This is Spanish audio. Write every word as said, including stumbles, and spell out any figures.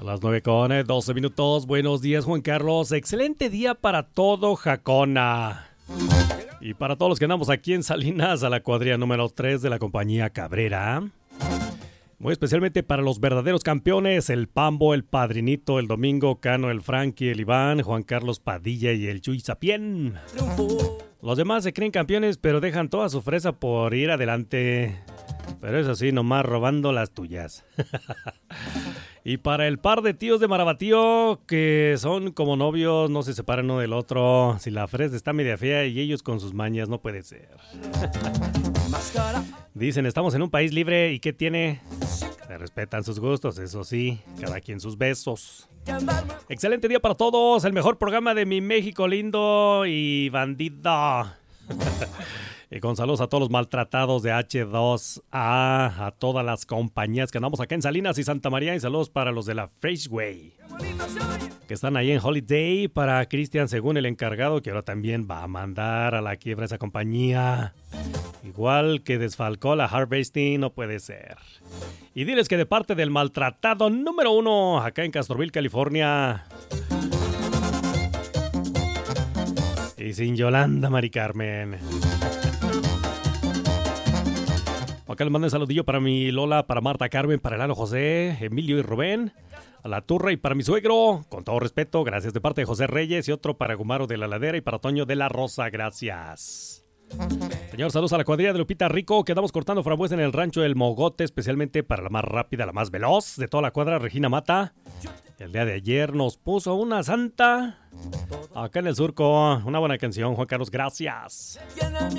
las nueve con doce minutos. Buenos días, Juan Carlos. Excelente día para todo Jacona. Y para todos los que andamos aquí en Salinas, a la cuadrilla número tres de la compañía Cabrera. Muy especialmente para los verdaderos campeones, el Pambo, el Padrinito, el Domingo, Cano, el Frankie, el Iván, Juan Carlos Padilla y el Chuy Sapien. Los demás se creen campeones, pero dejan toda su fresa por ir adelante. Pero eso sí, nomás robando las tuyas. Y para el par de tíos de Marabatío, que son como novios, no se separan uno del otro. Si la fresa está media fea y ellos con sus mañas, no puede ser. Dicen, estamos en un país libre, ¿y qué tiene? Se respetan sus gustos, eso sí, cada quien sus besos. Excelente día para todos, el mejor programa de mi México lindo y bandido. Y con saludos a todos los maltratados de hache dos A, a todas las compañías que andamos acá en Salinas y Santa María, y saludos para los de la Freshway, que están ahí en Holiday, para Cristian según el encargado, que ahora también va a mandar a la quiebra esa compañía. Igual que desfalcó la Harvesting, no puede ser. Y diles que de parte del maltratado número uno, acá en Castroville, California, y sin Yolanda Mari Carmen. Acá les mando un saludillo para mi Lola, para Marta Carmen, para Lalo José, Emilio y Rubén, a la Turra y para mi suegro, con todo respeto, gracias de parte de José Reyes, y otro para Gumaro de la Ladera y para Toño de la Rosa, gracias. Señor, saludos a la cuadrilla de Lupita Rico, que andamos cortando frambuesa en el rancho del Mogote, especialmente para la más rápida, la más veloz de toda la cuadra, Regina Mata. El día de ayer nos puso una santa acá en el surco, una buena canción, Juan Carlos, gracias.